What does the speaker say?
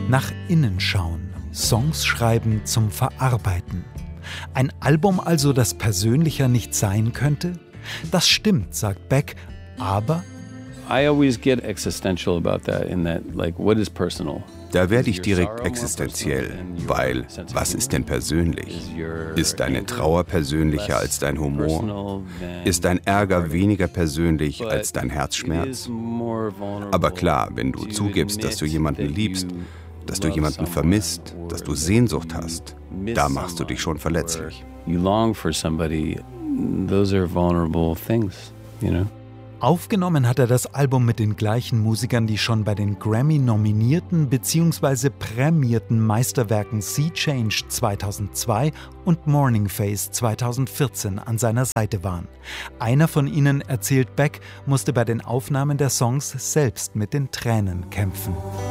Nach innen schauen, Songs schreiben zum Verarbeiten. Ein Album also, das persönlicher nicht sein könnte? Das stimmt, sagt Beck, aber I always get existential about that, in that, like, what is personal? Da werde ich direkt existenziell, weil was ist denn persönlich? Ist deine Trauer persönlicher als dein Humor? Ist dein Ärger weniger persönlich als dein Herzschmerz? Aber klar, wenn du zugibst, dass du jemanden liebst, dass du jemanden vermisst, dass du Sehnsucht hast, da machst du dich schon verletzlich. You long for somebody, those are vulnerable things, you know? aufgenommen hat er das Album mit den gleichen Musikern, die schon bei den Grammy-nominierten bzw. prämierten Meisterwerken Sea Change 2002 und Morning Face 2014 an seiner Seite waren. Einer von ihnen, erzählt Beck, musste bei den Aufnahmen der Songs selbst mit den Tränen kämpfen.